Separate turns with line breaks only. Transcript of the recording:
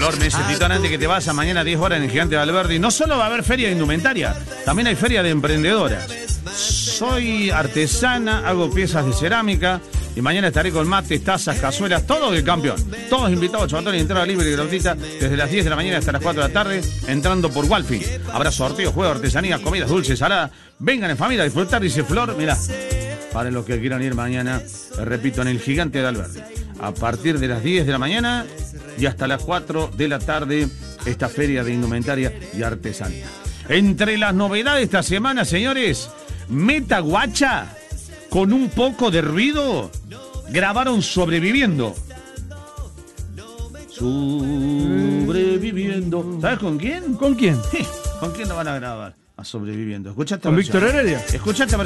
Flor, necesito antes que te vayas mañana a 10 horas en el Gigante de Alberdi. No solo va a haber feria de indumentaria, también hay feria de emprendedoras. Soy artesana, hago piezas de cerámica y mañana estaré con mates, tazas, cazuelas, todo del campeón. Todos invitados, chavatón, y entrada libre y gratuita desde las 10 de la mañana hasta las 4 de la tarde, entrando por Walfing. Habrá sorteos, juegos, artesanías, comidas dulces, saladas. Vengan en familia a disfrutar, dice Flor. Mirá, para los que quieran ir mañana, repito, en el Gigante de Alberdi. A partir de las 10 de la mañana y hasta las 4 de la tarde, esta feria de indumentaria y artesanía. Entre las novedades de esta semana, señores, Meta Guacha, con un poco de ruido, grabaron Sobreviviendo. Sobreviviendo. ¿Sabes con quién?
¿Con quién?
¿Con quién lo van a grabar? A Sobreviviendo. Escuchate.
¿Con Víctor Heredia?
Escuchate.